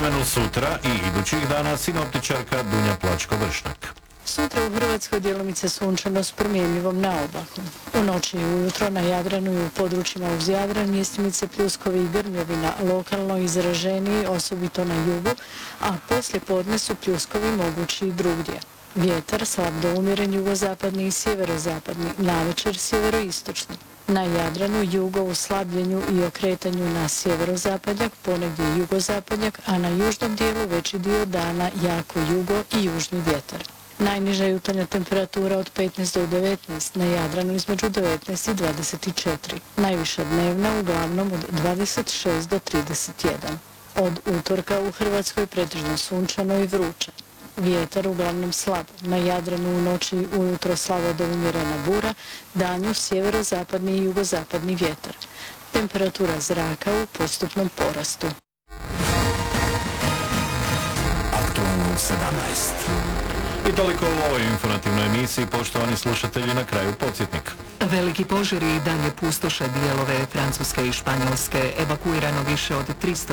vremenu sutra i idućih dana sinoptičarka Dunja Plačko-Vršnak. Sutra u Hrvatskoj djelomice sunčano s promjenjivom naoblakom. U noći i ujutro na Jadranu i u područjima uz Jadran mjestimice pljuskovi i grmljavina, lokalno izraženiji, osobito na jugu, a poslije podne su pljuskovi mogući i drugdje. Vjetar slab do umjeren jugozapadni i sjeverozapadni, navečer sjeveroistočni. Na Jadranu jugo u slabljenju i okretanju na sjeverozapadnjak, ponegdje jugozapadnjak, a na južnom dijelu veći dio dana jako jugo i južni vjetar. Najniža jutarnja temperatura od 15 do 19, na Jadranu između 19 i 24. Najviša dnevna uglavnom od 26 do 31. Od utorka u Hrvatskoj pretežno sunčano i vruće. Vjetar uglavnom slab, na Jadranu u noći i ujutro slabo do umjerena bura, danju sjeverozapadni i jugozapadni vjetar. Temperatura zraka u postupnom porastu. Aktualno 17. I toliko u ovoj informativnoj emisiji, poštovani slušatelji, na kraju podsjetnik. Veliki požari i dalje pustoše dijelove Francuske i Španjolske, evakuirano više od 300